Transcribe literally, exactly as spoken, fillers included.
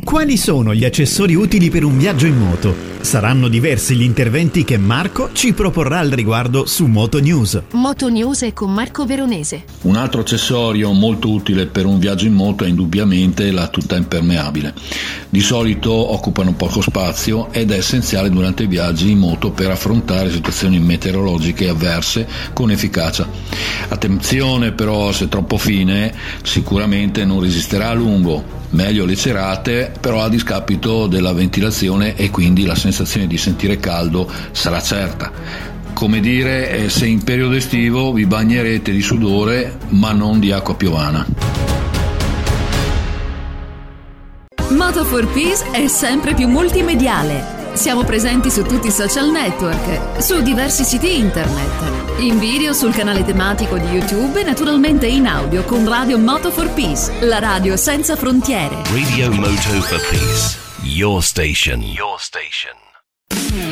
Quali sono gli accessori utili per un viaggio in moto? Saranno diversi gli interventi che Marco ci proporrà al riguardo su Moto News. Moto News è con Marco Veronese. Un altro accessorio molto utile per un viaggio in moto è indubbiamente la tuta impermeabile. Di solito occupano poco spazio ed è essenziale durante i viaggi in moto per affrontare situazioni meteorologiche avverse con efficacia. Attenzione però, se troppo fine sicuramente non resisterà a lungo. Meglio le cerate, però a discapito della ventilazione e quindi la sensazione di sentire caldo sarà certa. Come dire, se in periodo estivo vi bagnerete di sudore ma non di acqua piovana. Moto for Peace è sempre più multimediale. Siamo presenti su tutti i social network, su diversi siti internet, in video sul canale tematico di YouTube e naturalmente in audio con Radio Moto for Peace, la radio senza frontiere. Radio Moto for Peace, your station. Your station.